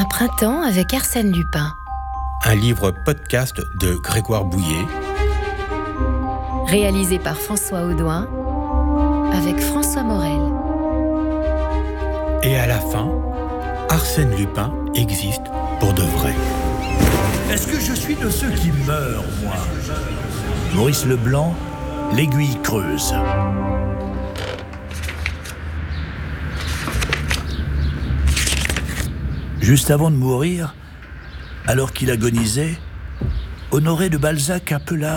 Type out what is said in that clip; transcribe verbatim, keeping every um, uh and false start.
Un printemps avec Arsène Lupin. Un livre podcast de Grégoire Bouillet. Réalisé par François Audouin avec François Morel. Et à la fin, Arsène Lupin existe pour de vrai. Est-ce que je suis de ceux qui meurent, moi ? Maurice Leblanc, L'Aiguille creuse. Juste avant de mourir, alors qu'il agonisait, Honoré de Balzac appela